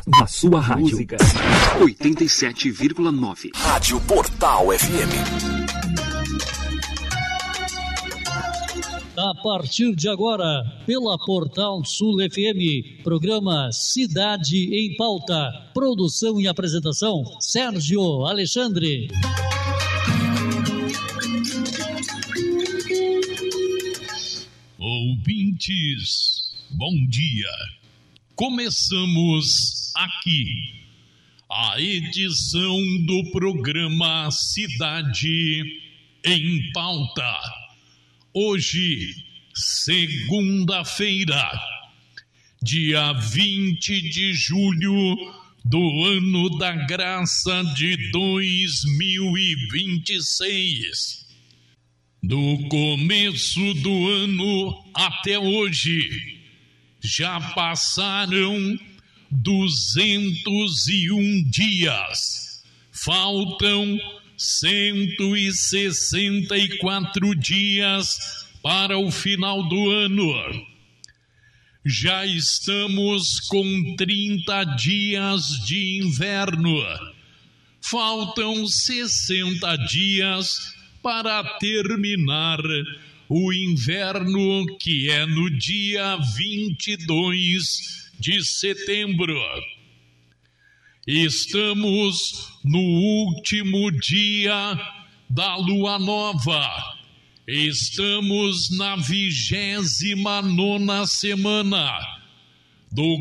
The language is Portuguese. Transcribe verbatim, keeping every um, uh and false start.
na sua rádio. Música oitenta e sete vírgula nove. Rádio Portal F M. A partir de agora, pela Portal Sul F M, programa Cidade em Pauta. Produção e apresentação, Sérgio Alexandre. Ouvintes, bom dia. Começamos aqui a edição do programa Cidade em Pauta. Hoje, segunda-feira, dia vinte de julho do ano da graça de dois mil e vinte e seis. Do começo do ano até hoje, já passaram duzentos e um dias. Faltam cento e sessenta e quatro dias para o final do ano. Já estamos com trinta dias de inverno. Faltam sessenta dias para terminar o inverno, que é no dia vinte e dois de setembro. Estamos no último dia da lua nova. Estamos na vigésima nona semana do